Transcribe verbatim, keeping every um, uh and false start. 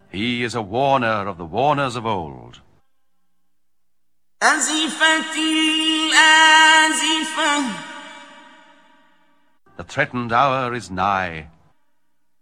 He is a warner of the warners of old. أزفت الآزفة. The threatened hour is nigh.